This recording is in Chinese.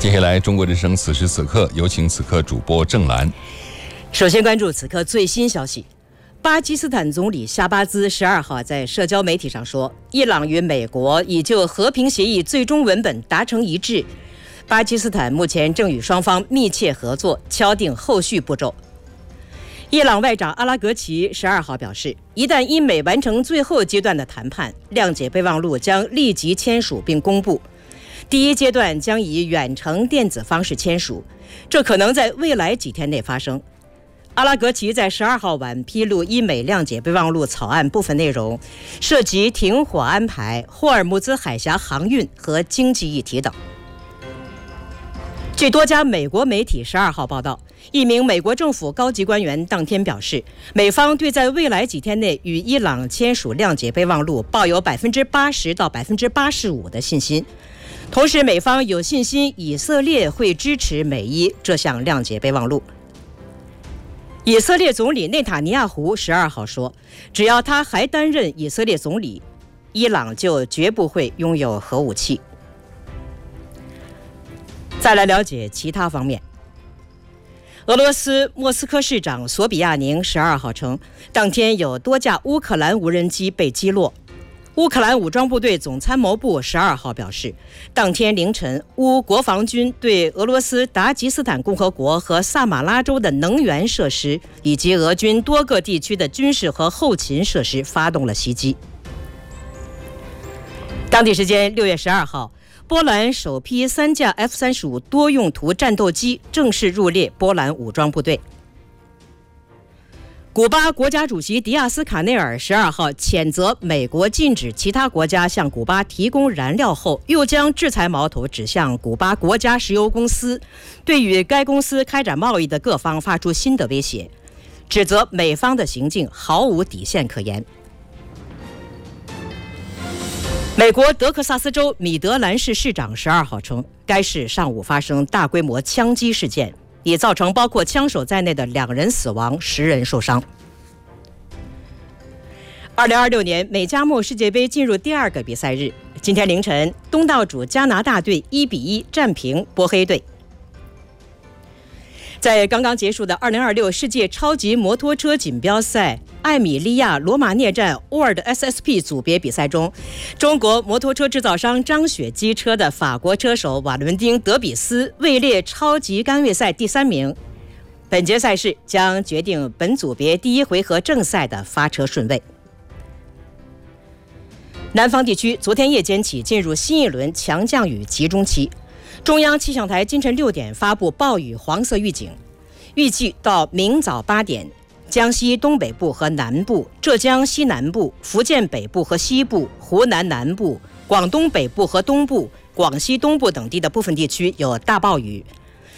接下来，中国之声此时此刻有请此刻主播郑兰。 首先关注此刻最新消息。巴基斯坦总理夏巴兹12号在社交媒体上说，伊朗与美国已就和平协议最终文本达成一致，巴基斯坦目前正与双方密切合作，敲定后续步骤。伊朗外长阿拉格齐12号表示，一旦英美完成最后阶段的谈判，谅解备忘录将立即签署并公布。第一阶段将以远程电子方式签署，这可能在未来几天内发生。阿拉格齐在12号晚披露伊美谅解备忘录草案部分内容，涉及停火安排、霍尔木兹海峡航运和经济议题等。据多家美国媒体12号报道，一名美国政府高级官员当天表示，美方对在未来几天内与伊朗签署谅解备忘录抱有80%到85%的信心。同时，美方有信心以色列会支持美伊这项谅解备忘录。以色列总理内塔尼亚胡12号说，只要他还担任以色列总理，伊朗就绝不会拥有核武器。再来了解其他方面。俄罗斯莫斯科市长索比亚宁12号称，当天有多架乌克兰无人机被击落。乌克兰武装部队总参谋部12号表示，当天凌晨，乌国防军对俄罗斯达吉斯坦共和国和萨马拉州的能源设施以及俄军多个地区的军事和后勤设施发动了袭击。当地时间6月12号，波兰首批3架 F-35多用途战斗机正式入列波兰武装部队。古巴国家主席迪亚斯卡内尔12号谴责美国禁止其他国家向古巴提供燃料后，又将制裁矛头指向古巴国家石油公司，对与该公司开展贸易的各方发出新的威胁，指责美方的行径毫无底线可言。美国德克萨斯州米德兰市市长12号称，该市上午发生大规模枪击事件，已造成包括枪手在内的2人死亡，10人受伤。2026年美加墨世界杯进入第2个比赛日，今天凌晨，东道主加拿大队1-1战平波黑队。在刚刚结束的2026世界超级摩托车锦标赛艾米利亚罗马涅站 World SSP 组别比赛中，中国摩托车制造商张雪机车的法国车手瓦伦丁·德比斯位列超级杆位赛第3名。本届赛事将决定本组别第1回合正赛的发车顺位。南方地区昨天夜间起进入新一轮强降雨集中期，中央气象台今晨6点发布暴雨黄色预警，预计到明早8点，江西东北部和南部、浙江西南部、福建北部和西部、湖南南部、广东北部和东部、广西东部等地的部分地区有大暴雨，